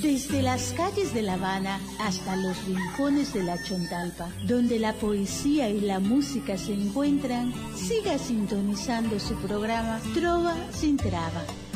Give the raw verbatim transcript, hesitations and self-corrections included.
Desde las calles de La Habana hasta los rincones de la Chontalpa, donde la poesía y la música se encuentran, siga sintonizando su programa Trova sin Traba.